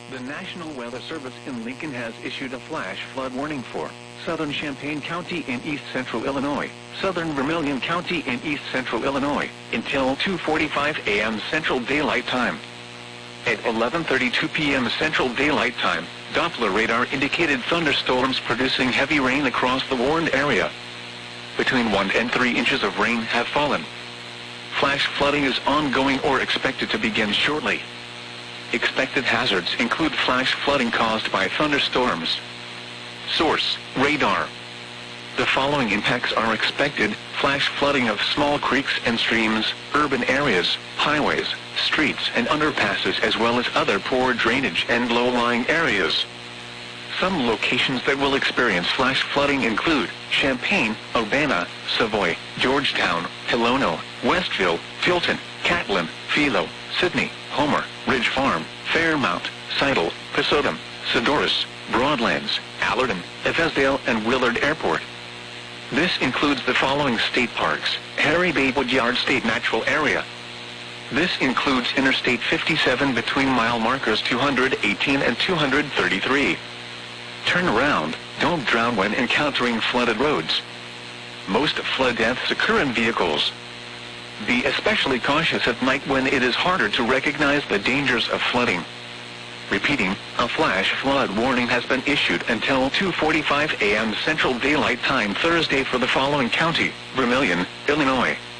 The National Weather Service in Lincoln has issued a flash flood warning for southern Champaign County in east central Illinois, southern Vermilion County in east central Illinois, until 2:45 a.m. Central Daylight Time. At 11:32 p.m. Central Daylight Time, Doppler radar indicated thunderstorms producing heavy rain across the warned area. Between 1 and 3 inches of rain have fallen. Flash flooding is ongoing or expected to begin shortly. Expected hazards include flash flooding caused by thunderstorms. Source: radar. The following impacts are expected: flash flooding of small creeks and streams, urban areas, highways, streets and underpasses, as well as other poor drainage and low-lying areas. Some locations that will experience flash flooding include Champaign, Urbana, Savoy, Georgetown, Hilono, Westville, Tilton, Catlin, Philo, Sydney, Homer, Ridge Farm, Fairmount, Seidel, Pasodum, Sedoris, Broadlands, Allerton, Efesdale and Willard Airport. This includes the following state parks: Harry Bay Woodyard State Natural Area. This includes Interstate 57 between mile markers 218 and 233. Turn around, don't drown when encountering flooded roads. Most flood deaths occur in vehicles. Be especially cautious at night when it is harder to recognize the dangers of flooding. Repeating, a flash flood warning has been issued until 2:45 a.m. Central Daylight Time Thursday for the following county: Vermilion, Illinois,